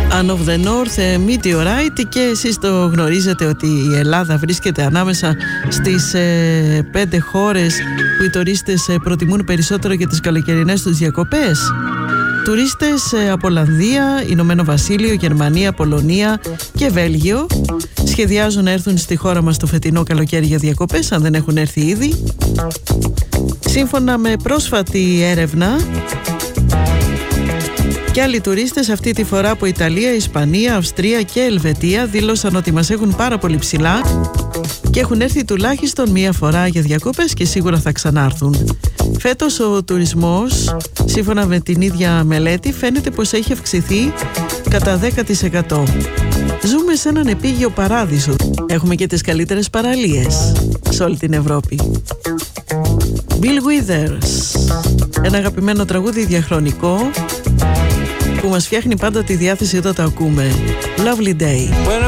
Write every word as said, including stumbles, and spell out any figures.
Anne of the North, Meteorite, και εσείς το γνωρίζετε ότι η Ελλάδα βρίσκεται ανάμεσα στις ε, πέντε χώρες που οι τουρίστες ε, προτιμούν περισσότερο για τις καλοκαιρινές τους διακοπές. Τουρίστες ε, από Ολλανδία, Ηνωμένο Βασίλειο, Γερμανία, Πολωνία και Βέλγιο σχεδιάζουν να έρθουν στη χώρα μας το φετινό καλοκαίρι για διακοπές, αν δεν έχουν έρθει ήδη. Σύμφωνα με πρόσφατη έρευνα, και άλλοι τουρίστες αυτή τη φορά από Ιταλία, Ισπανία, Αυστρία και Ελβετία δήλωσαν ότι μας έχουν πάρα πολύ ψηλά και έχουν έρθει τουλάχιστον μία φορά για διακοπές και σίγουρα θα ξανάρθουν. Φέτος ο τουρισμός, σύμφωνα με την ίδια μελέτη, φαίνεται πως έχει αυξηθεί κατά δέκα τοις εκατό. Ζούμε σε έναν επίγειο παράδεισο. Έχουμε και τις καλύτερες παραλίες σε όλη την Ευρώπη. Bill Withers, ένα αγαπημένο τραγούδι διαχρονικό που μας φτιάχνει πάντα τη διάθεση όταν το ακούμε. Lovely Day.